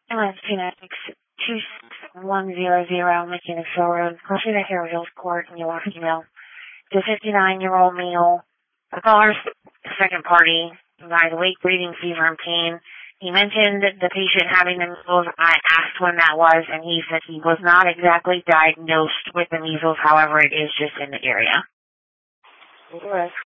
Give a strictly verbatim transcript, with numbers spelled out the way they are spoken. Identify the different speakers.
Speaker 1: Ambulance Phoenix two six one zero zero, Mechanicsville Road, closer to Hare Hills Court, Milwaukee, Mill. The fifty-nine-year-old male, the caller's second party, by the weak breathing, fever, and pain. He mentioned the patient having the measles. I asked when that was, and he said he was not exactly diagnosed with the measles. However, it is just in the area.